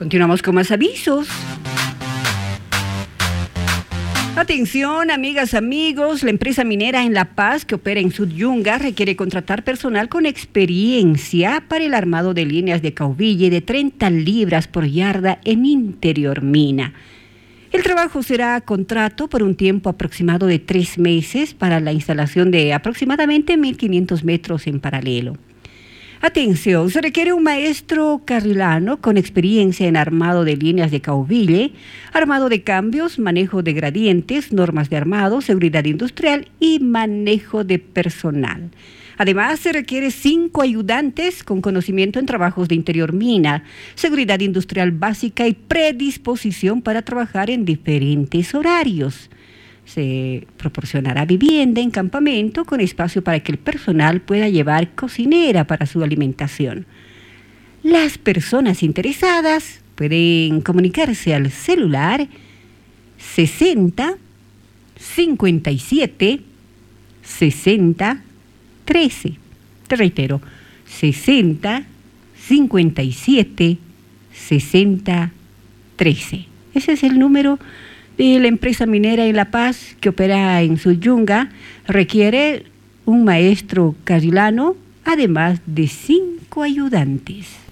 Continuamos con más avisos. Atención, amigas, amigos, la empresa minera en La Paz, que opera en Sudyunga, requiere contratar personal con experiencia para el armado de líneas de cauville de 30 libras por yarda en interior mina. El trabajo será contrato por un tiempo aproximado de 3 meses para la instalación de aproximadamente 1.500 metros en paralelo. Atención, se requiere un maestro carrilano con experiencia en armado de líneas de cauville, armado de cambios, manejo de gradientes, normas de armado, seguridad industrial y manejo de personal. Además, se requiere 5 ayudantes con conocimiento en trabajos de interior mina, seguridad industrial básica y predisposición para trabajar en diferentes horarios. Se proporcionará vivienda en campamento con espacio para que el personal pueda llevar cocinera para su alimentación. Las personas interesadas pueden comunicarse al celular 60 57 60 13. Te reitero, 60 57 60 13. Ese es el número de la empresa minera en La Paz, que opera en Sudyunga. Requiere un maestro carrilano, además de 5 ayudantes.